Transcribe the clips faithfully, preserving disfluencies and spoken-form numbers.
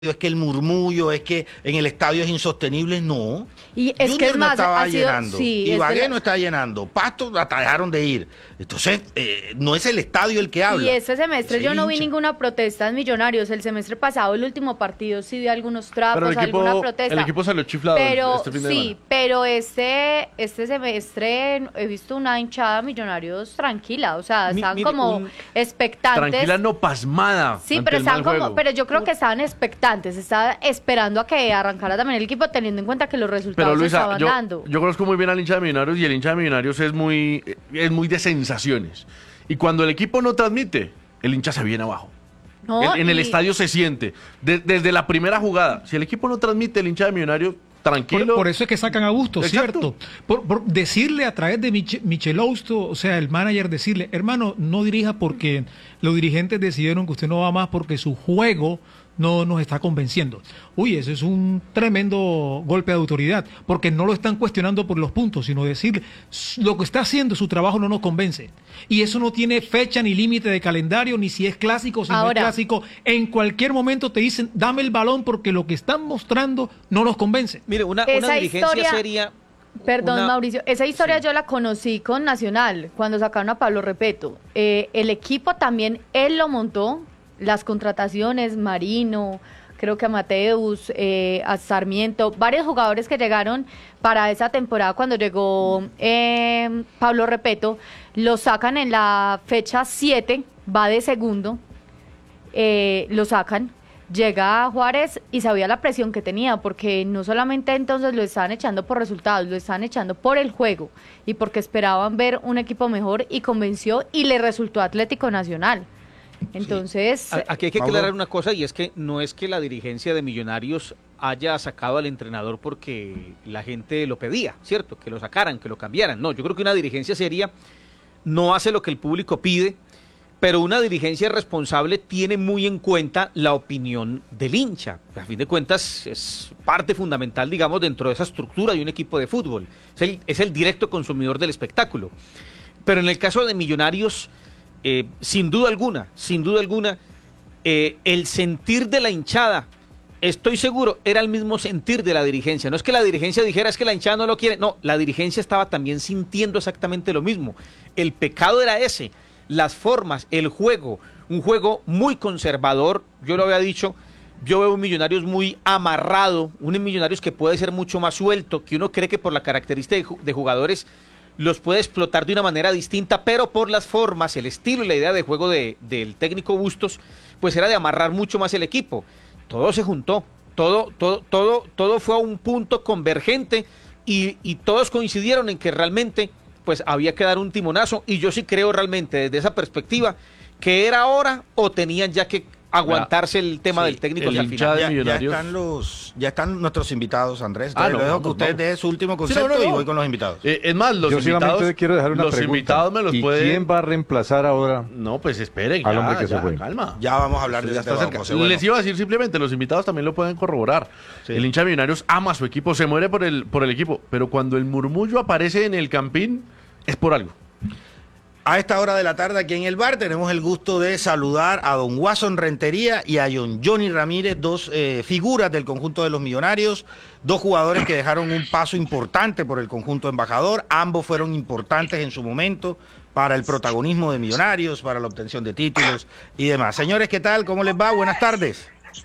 es que el murmullo, es que en el estadio es insostenible, no. Y es Junior que es no más, estaba ha sido, llenando, sí, Ibagué es de no la... está llenando, Pasto hasta dejaron de ir. Entonces, eh, no es el estadio el que habla. Y este semestre es yo el no vi hincha. ninguna protesta en Millonarios. El semestre pasado, el último partido, sí vi algunos Pero trapos, el equipo, alguna protesta. el equipo salió chiflado Pero este fin de sí, semana. pero este, este semestre he visto una hinchada Millonarios tranquila. O sea, Mi- están mire, como un- expectantes. Tranquila, no pasmada. Sí, ante pero el mal estaban como, juego. pero yo creo que estaban expectantes, estaban esperando a que arrancara también el equipo, teniendo en cuenta que los resultados Pero se Luisa, estaban yo, dando. yo conozco muy bien al hincha de Millonarios y el hincha de Millonarios es muy, es muy de sensaciones. Y cuando el equipo no transmite, el hincha se viene abajo. No, en, en el y- estadio se siente. De- desde la primera jugada. Si el equipo no transmite, el hincha de Millonarios, tranquilo. Por, por eso es que sacan a Busto, Exacto. ¿cierto? Por, por decirle a través de Mich Michelausto, o sea, el manager, decirle, hermano, no dirija porque los dirigentes decidieron que usted no va más porque su juego no nos está convenciendo. Uy, eso es un tremendo golpe de autoridad, porque no lo están cuestionando por los puntos, sino decirle, lo que está haciendo, su trabajo no nos convence. Y eso no tiene fecha ni límite de calendario, ni si es clásico o si no Ahora. es clásico. En cualquier momento te dicen, dame el balón porque lo que están mostrando no nos convence. Mire, una, Esa una dirigencia historia- sería... Perdón, una- Mauricio, esa historia Sí. yo la conocí con Nacional, cuando sacaron a Pablo Repeto. Eh, el equipo también, él lo montó, las contrataciones, Marino, creo que a Mateus, eh, a Sarmiento, varios jugadores que llegaron para esa temporada cuando llegó eh, Pablo Repeto, lo sacan en la fecha siete, va de segundo, eh, lo sacan. Llega Juárez y sabía la presión que tenía, porque no solamente entonces lo estaban echando por resultados, lo estaban echando por el juego y porque esperaban ver un equipo mejor, y convenció y le resultó Atlético Nacional. Entonces, A- Aquí hay que Mauro. aclarar una cosa, y es que no es que la dirigencia de Millonarios haya sacado al entrenador porque la gente lo pedía, ¿cierto? Que lo sacaran, que lo cambiaran. No, yo creo que una dirigencia seria no hace lo que el público pide, pero una dirigencia responsable tiene muy en cuenta la opinión del hincha. A fin de cuentas, es parte fundamental, digamos, dentro de esa estructura de un equipo de fútbol. Es el, es el directo consumidor del espectáculo. Pero en el caso de Millonarios, eh, sin duda alguna, sin duda alguna, eh, el sentir de la hinchada, estoy seguro, era el mismo sentir de la dirigencia. No es que la dirigencia dijera, es que la hinchada no lo quiere. No, la dirigencia estaba también sintiendo exactamente lo mismo. El pecado era ese. Las formas, el juego, un juego muy conservador, yo lo había dicho, yo veo un Millonarios muy amarrado, un Millonarios que puede ser mucho más suelto, que uno cree que por la característica de, ju- de jugadores los puede explotar de una manera distinta, pero por las formas, el estilo y la idea de juego de- del técnico Bustos, pues era de amarrar mucho más el equipo. Todo se juntó, todo, todo, todo, todo fue a un punto convergente y, y todos coincidieron en que realmente pues había que dar un timonazo, y yo sí creo realmente desde esa perspectiva que era hora o tenían ya que aguantarse el tema Sí, del técnico el hacia el hincha final. de Ya, ya Millonarios. están los, ya están nuestros invitados, Andrés. Ah, Entonces, no, lo dejo vamos, que usted vamos. dé su último Sí, concepto no, no, y no. voy con los invitados. Eh, es más, los Yo invitados, solamente quiero dejar una los pregunta. invitados me los ¿Y pueden... quién va a reemplazar ahora? No, pues esperen, Al ya, hombre que se ya, fue? calma. Ya vamos a hablar de Ya ese está tema, cerca. José. Bueno. Les iba a decir simplemente, los invitados también lo pueden corroborar. Sí. El hincha de Millonarios ama a su equipo, se muere por el, por el equipo, pero cuando el murmullo aparece en el campín, es por algo. A esta hora de la tarde aquí en el bar tenemos el gusto de saludar a don Watson Rentería y a John Johnny Ramírez, dos eh, figuras del conjunto de los Millonarios, dos jugadores que dejaron un paso importante por el conjunto embajador. Ambos fueron importantes en su momento para el protagonismo de Millonarios, para la obtención de títulos y demás. Señores, ¿qué tal? ¿Cómo les va? Buenas tardes.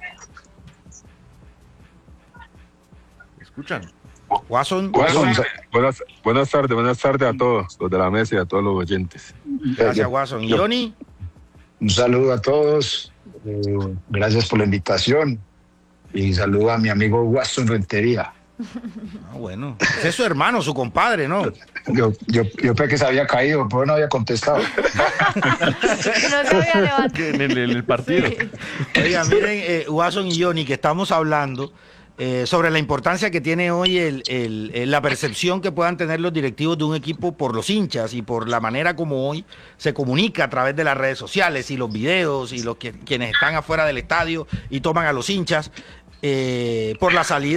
¿Escuchan? Watson, Bueno, buenas, buenas tardes, buenas tardes a todos, los de la mesa y a todos los oyentes. gracias Watson. ¿Y Johnny? Un saludo a todos, eh, gracias por la invitación y saludo a mi amigo Watson Rentería. Ah, bueno, ese es su hermano, su compadre, ¿no? Yo, yo, yo pensé que se había caído, pero no había contestado. no se había levantado. En el, en el partido. Sí. Oiga, miren, eh, Watson y Johnny, que estamos hablando eh, sobre la importancia que tiene hoy el, el- el- la percepción que puedan tener los directivos de un equipo por los hinchas y por la manera como hoy se comunica a través de las redes sociales y los videos y los que, quienes están afuera del estadio y toman a los hinchas eh, por la salida